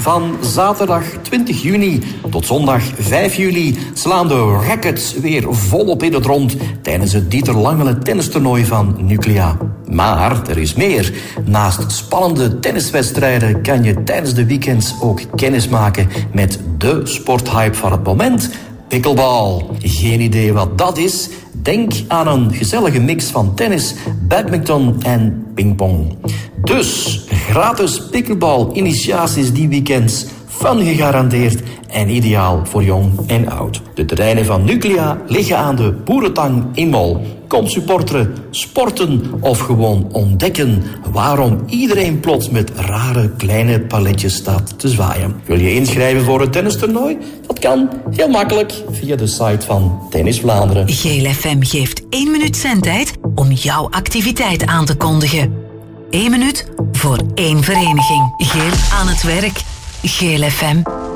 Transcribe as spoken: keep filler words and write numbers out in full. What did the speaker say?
Van zaterdag twintig juni tot zondag vijf juli slaan de Rackets weer volop in het rond tijdens het Dieter Langele tennistoernooi van Nuclea. Maar er is meer. Naast spannende tenniswedstrijden kan je tijdens de weekends ook kennis maken met de sporthype van het moment: pickleball. Geen idee wat dat is? Denk aan een gezellige mix van tennis, badminton en pingpong. Dus gratis pickleball-initiaties die weekends, fun gegarandeerd en ideaal voor jong en oud. De terreinen van Nuclea liggen aan de Boerentang in Mol. Kom supporteren, sporten of gewoon ontdekken waarom iedereen plots met rare kleine paletjes staat te zwaaien. Wil je inschrijven voor het tennistoernooi? Dat kan heel makkelijk via de site van Tennis Vlaanderen. Geel F M geeft één minuut zendtijd om jouw activiteit aan te kondigen. Eén minuut voor één vereniging. Geel aan het werk. Geel F M.